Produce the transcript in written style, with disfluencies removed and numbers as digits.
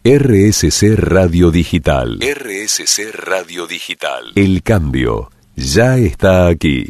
RSC Radio Digital. RSC Radio Digital. El cambio ya está aquí.